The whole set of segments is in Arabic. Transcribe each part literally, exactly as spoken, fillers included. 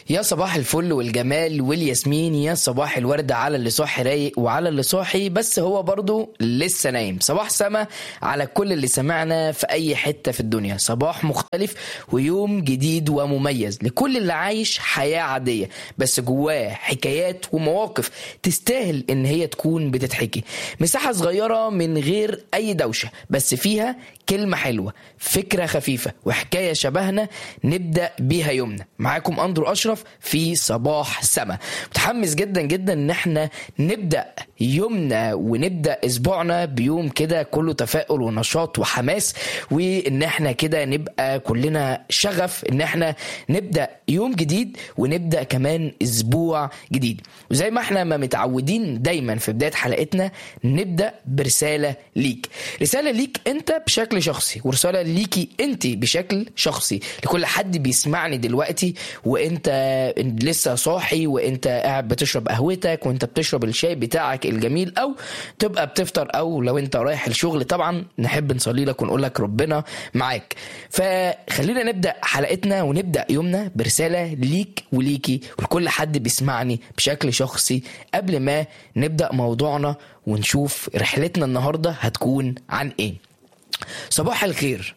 يا صباح الفل والجمال والياسمين، يا صباح الورد على اللي صاحي رايق وعلى اللي صاحي بس هو برضو لسه نايم. صباح سما على كل اللي سمعنا في اي حتة في الدنيا. صباح مختلف ويوم جديد ومميز لكل اللي عايش حياة عادية بس جواه حكايات ومواقف تستاهل ان هي تكون بتتحكي. مساحة صغيرة من غير اي دوشة بس فيها كلمة حلوة، فكرة خفيفة وحكاية شبهنا نبدأ بيها يومنا. معاكم أندرو أشرف في صباح سما. متحمس جدا جدا ان احنا نبدأ يومنا ونبدأ اسبوعنا بيوم كده كله تفاؤل ونشاط وحماس، وان احنا كده نبقى كلنا شغف ان احنا نبدأ يوم جديد ونبدأ كمان اسبوع جديد. وزي ما احنا ما متعودين دايما في بداية حلقتنا نبدأ برسالة ليك، رسالة ليك انت بشكل شخصي ورسالة ليكي انت بشكل شخصي لكل حد بيسمعني دلوقتي وانت لسه صاحي وانت قاعد بتشرب قهوتك وانت بتشرب الشاي بتاعك الجميل او تبقى بتفطر او لو انت رايح الشغل. طبعا نحب نصلي لك ونقول لك ربنا معاك. فخلينا نبدأ حلقتنا ونبدأ يومنا برسالة ليك وليكي ولكل حد بيسمعني بشكل شخصي قبل ما نبدأ موضوعنا ونشوف رحلتنا النهاردة هتكون عن ايه. صباح الخير.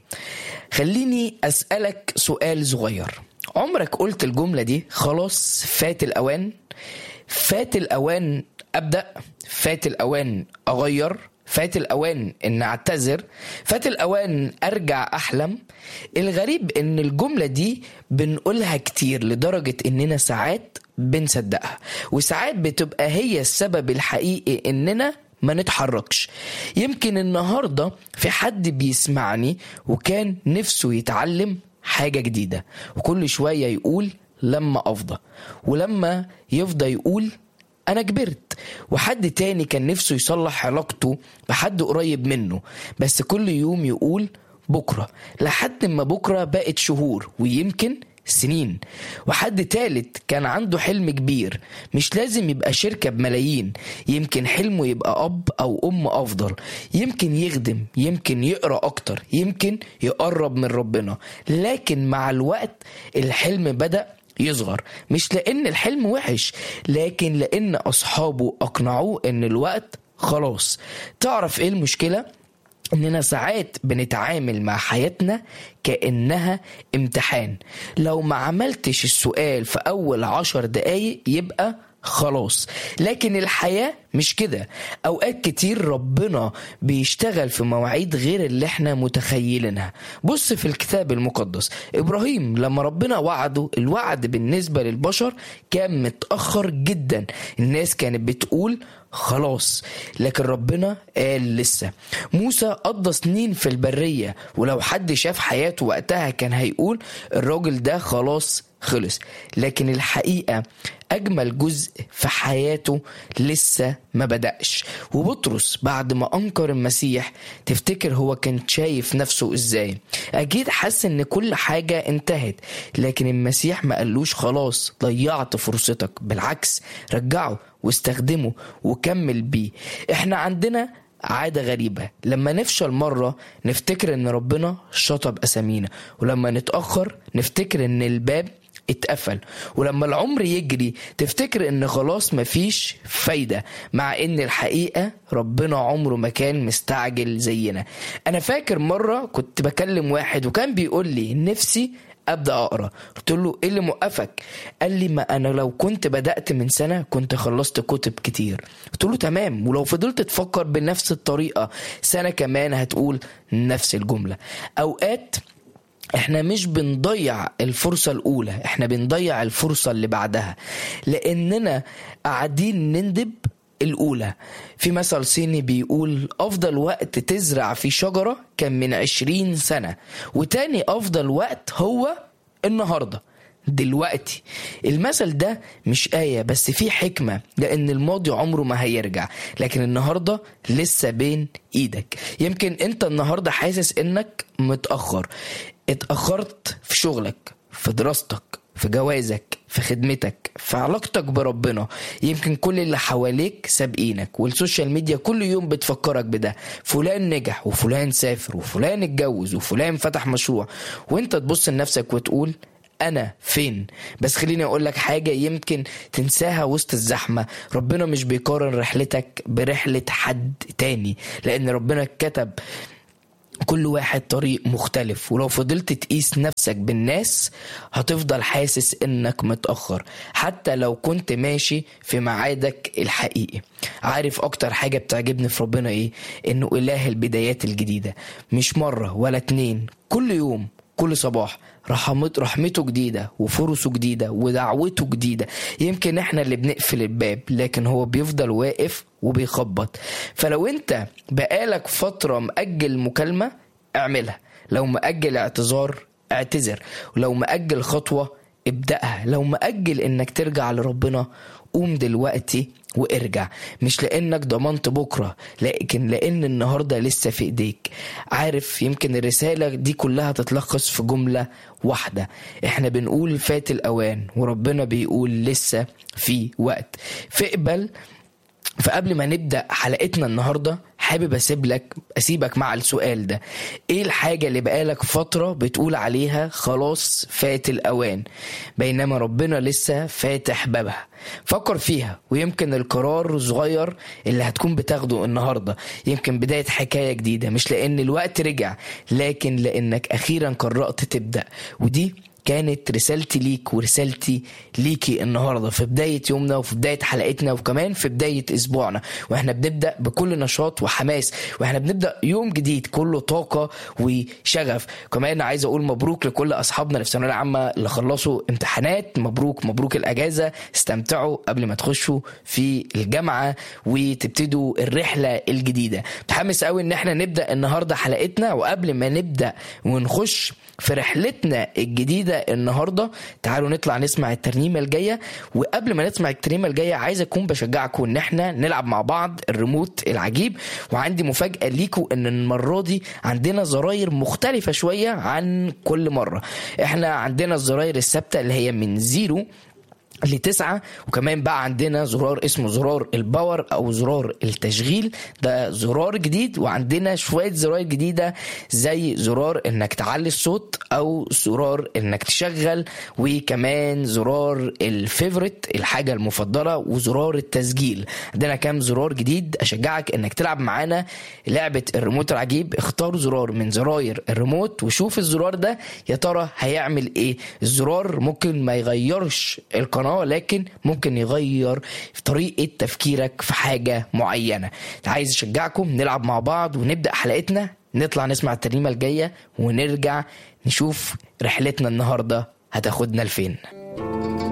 خليني أسألك سؤال صغير، عمرك قلت الجملة دي خلاص فات الأوان؟ فات الأوان أبدأ، فات الأوان أغير، فات الأوان إن أعتذر، فات الأوان أرجع أحلم. الغريب إن الجملة دي بنقولها كتير لدرجة إننا ساعات بنصدقها وساعات بتبقى هي السبب الحقيقي إننا ما نتحركش. يمكن النهاردة في حد بيسمعني وكان نفسه يتعلم حاجة جديدة وكل شوية يقول لما أفضى، ولما يفضى يقول أنا كبرت. وحد تاني كان نفسه يصلح علاقته بحد قريب منه بس كل يوم يقول بكرة، لحد ما بكرة بقت شهور ويمكن سنين. وحد تالت كان عنده حلم كبير، مش لازم يبقى شركة بملايين، يمكن حلمه يبقى أب أو أم أفضل، يمكن يخدم، يمكن يقرأ أكتر، يمكن يقرب من ربنا. لكن مع الوقت الحلم بدأ يصغر، مش لأن الحلم وحش لكن لأن أصحابه أقنعوه أن الوقت خلاص. تعرف إيه المشكلة؟ إننا ساعات بنتعامل مع حياتنا كأنها امتحان، لو ما عملتش السؤال في أول عشر دقايق يبقى خلاص. لكن الحياة مش كده، أوقات كتير ربنا بيشتغل في مواعيد غير اللي احنا متخيلينها. بص في الكتاب المقدس، إبراهيم لما ربنا وعده، الوعد بالنسبة للبشر كان متأخر جدا، الناس كانت بتقول خلاص لكن ربنا قال لسه. موسى قضى سنين في البرية ولو حد شاف حياته وقتها كان هيقول الراجل ده خلاص خلص، لكن الحقيقة أجمل جزء في حياته لسه ما بدأش. وبطرس بعد ما أنكر المسيح تفتكر هو كان شايف نفسه إزاي؟ أكيد حس إن كل حاجة انتهت، لكن المسيح ما قالوش خلاص ضيعت فرصتك، بالعكس رجعه واستخدمه وكمل بيه. احنا عندنا عادة غريبة، لما نفشل مرة نفتكر ان ربنا شطب أسامينا، ولما نتأخر نفتكر ان الباب اتقفل، ولما العمر يجري تفتكر ان خلاص مفيش فايدة، مع ان الحقيقة ربنا عمره ما كان مستعجل زينا. انا فاكر مرة كنت بكلم واحد وكان بيقول لي نفسي أبدأ أقرأ، قلت له إيه اللي موقفك؟ قال لي ما أنا لو كنت بدأت من سنة كنت خلصت كتب كتير. قلت له تمام، ولو فضلت تفكر بنفس الطريقة سنة كمان هتقول نفس الجملة. أوقات احنا مش بنضيع الفرصة الأولى، احنا بنضيع الفرصة اللي بعدها لأننا قاعدين نندب الأولى. في مثل صيني بيقول أفضل وقت تزرع في شجرة كان من عشرين سنة، وتاني أفضل وقت هو النهاردة دلوقتي. المثل ده مش آية بس فيه حكمة، لأن الماضي عمره ما هيرجع لكن النهاردة لسه بين إيدك. يمكن أنت النهاردة حاسس إنك متأخر، اتأخرت في شغلك، في دراستك، في جوازك، في خدمتك، في علاقتك بربنا. يمكن كل اللي حواليك سابقينك والسوشيال ميديا كل يوم بتفكرك بده، فلان نجح وفلان سافر وفلان اتجوز وفلان فتح مشروع، وانت تبص لنفسك وتقول انا فين. بس خليني اقول لك حاجة يمكن تنساها وسط الزحمة، ربنا مش بيقارن رحلتك برحلة حد تاني، لان ربنا كتب كل واحد طريق مختلف. ولو فضلت تقيس نفسك بالناس هتفضل حاسس انك متأخر حتى لو كنت ماشي في ميعادك الحقيقي. عارف اكتر حاجة بتعجبني في ربنا ايه؟ انه اله البدايات الجديدة، مش مرة ولا اتنين، كل يوم كل صباح رحمت رحمته جديدة وفرصه جديدة ودعوته جديدة. يمكن احنا اللي بنقفل الباب لكن هو بيفضل واقف وبيخبط. فلو انت بقالك فترة مأجل مكالمة اعملها، لو مأجل اعتذار اعتذر، ولو مأجل خطوة ابدأها، لو مأجل انك ترجع لربنا قوم دلوقتي وارجع. مش لانك ضمنت بكرة لكن لان النهاردة لسه في ايديك. عارف يمكن الرسالة دي كلها تتلخص في جملة واحدة، احنا بنقول فات الاوان وربنا بيقول لسه في وقت. فاقبل. فقبل ما نبدأ حلقتنا النهاردة حابب أسيب لك أسيبك مع السؤال ده: إيه الحاجة اللي بقالك فترة بتقول عليها خلاص فات الأوان بينما ربنا لسه فاتح بابها؟ فكر فيها، ويمكن القرار صغير اللي هتكون بتاخده النهاردة يمكن بداية حكاية جديدة، مش لأن الوقت رجع لكن لأنك أخيرا قررت تبدأ. ودي كانت رسالتي ليك ورسالتي ليكي النهاردة في بداية يومنا وفي بداية حلقتنا وكمان في بداية أسبوعنا، وإحنا بنبدأ بكل نشاط وحماس، وإحنا بنبدأ يوم جديد كله طاقة وشغف. كمان عايز أقول مبروك لكل أصحابنا اللي في الثانوية العامة اللي خلصوا امتحانات، مبروك مبروك الأجازة، استمتعوا قبل ما تخشوا في الجامعة وتبتدوا الرحلة الجديدة. متحمس قوي إن إحنا نبدأ النهاردة حلقتنا. وقبل ما نبدأ ونخش في رحلتنا الجديدة النهاردة تعالوا نطلع نسمع الترنيمة الجاية. وقبل ما نسمع الترنيمة الجاية عايز أكون بشجعكم إن احنا نلعب مع بعض الريموت العجيب. وعندي مفاجأة ليكم إن المرة دي عندنا زراير مختلفة شوية عن كل مرة. احنا عندنا الزراير الثابتة اللي هي من زيرو لتسعة، وكمان بقى عندنا زرار اسمه زرار الباور او زرار التشغيل، ده زرار جديد. وعندنا شوية زراير جديدة زي زرار انك تعلي الصوت او زرار انك تشغل، وكمان زرار الفيفوريت الحاجة المفضلة، وزرار التسجيل. عندنا كام زرار جديد اشجعك انك تلعب معانا لعبة الريموت العجيب. اختار زرار من زراير الريموت وشوف الزرار ده يا ترى هيعمل ايه. الزرار ممكن ما يغيرش القناة لكن ممكن يغير في طريقة تفكيرك في حاجة معينة. عايز اشجعكم نلعب مع بعض ونبدأ حلقتنا. نطلع نسمع الترنيمة الجاية ونرجع نشوف رحلتنا النهاردة هتاخدنا لفين.